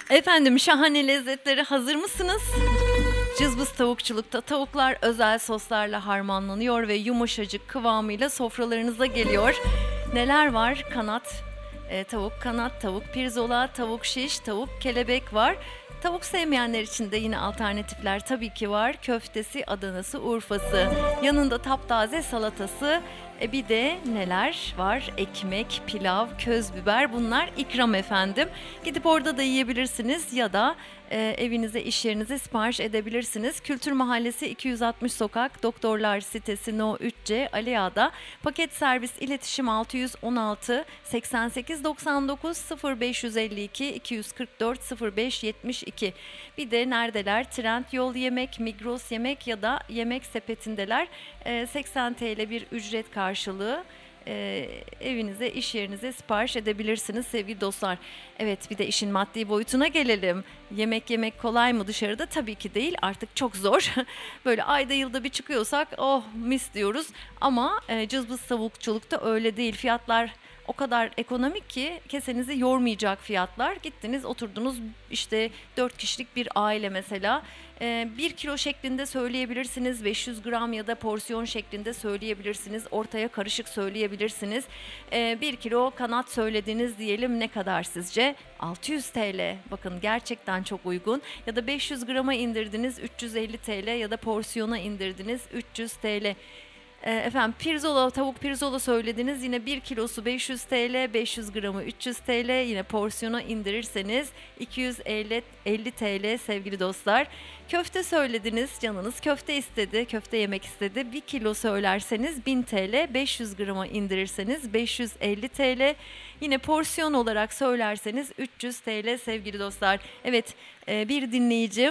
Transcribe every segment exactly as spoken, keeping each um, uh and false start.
Efendim, şahane lezzetlere hazır mısınız? Cızbız Tavukçuluk'ta tavuklar özel soslarla harmanlanıyor ve yumuşacık kıvamıyla sofralarınıza geliyor. Neler var? Kanat, e, tavuk kanat, tavuk pirzola, tavuk şiş, tavuk kelebek var. Tavuk sevmeyenler için de yine alternatifler tabii ki var. Köftesi, Adanası, Urfası. Yanında taptaze salatası. E bir de neler var? Ekmek, pilav, köz biber, bunlar ikram efendim. Gidip orada da yiyebilirsiniz ya da e, evinize, iş yerinize sipariş edebilirsiniz. Kültür Mahallesi iki yüz altmış Sokak, Doktorlar Sitesi No üç C, Ali Ağa'da. Paket servis iletişim altı yüz on altı seksen sekiz doksan dokuz sıfır beş yüz elli iki iki yüz kırk dört sıfır beş yetmiş iki. Bir de neredeler? Trendyol Yemek, Migros Yemek ya da Yemek Sepeti'ndeler. E, seksen TL bir ücret karşılığı e, evinize, iş yerinize sipariş edebilirsiniz sevgili dostlar. Evet, bir de işin maddi boyutuna gelelim. Yemek yemek kolay mı dışarıda? Tabii ki değil, artık çok zor. Böyle ayda yılda bir çıkıyorsak oh mis diyoruz. Ama e, Cızbız Tavukçuluk'ta öyle değil. Fiyatlar o kadar ekonomik ki kesenizi yormayacak fiyatlar. Gittiniz, oturdunuz, işte dört kişilik bir aile mesela. Ee, bir kilo şeklinde söyleyebilirsiniz, beş yüz gram ya da porsiyon şeklinde söyleyebilirsiniz, ortaya karışık söyleyebilirsiniz. Ee, bir kilo kanat söylediniz diyelim, ne kadar sizce? altı yüz TL. Bakın, gerçekten çok uygun. Ya da beş yüz grama indirdiniz, üç yüz elli TL ya da porsiyona indirdiniz, üç yüz TL. Efendim, pirzola, tavuk pirzola söylediniz, yine bir kilosu beş yüz TL, beş yüz gramı üç yüz TL, yine porsiyona indirirseniz iki yüz elli TL sevgili dostlar. Köfte söylediniz, canınız köfte istedi, köfte yemek istedi, bir kilo söylerseniz bin TL, beş yüz grama indirirseniz beş yüz elli TL, yine porsiyon olarak söylerseniz üç yüz TL sevgili dostlar. Evet, bir dinleyicim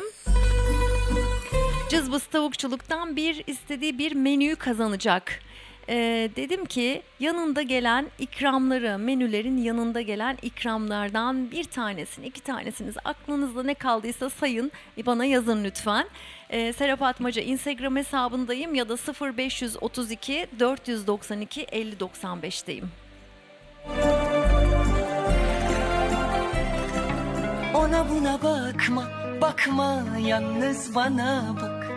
Cızbız Tavukçuluk'tan bir istediği bir menüyü kazanacak. Ee, dedim ki yanında gelen ikramları, menülerin yanında gelen ikramlardan bir tanesini, iki tanesiniz aklınızda ne kaldıysa sayın, bana yazın lütfen. Ee, Serap Atmaca Instagram hesabındayım ya da sıfır beş otuz iki dört yüz doksan iki elli doksan beş'teyim. Ona buna bakma, bakma, yalnız bana bak.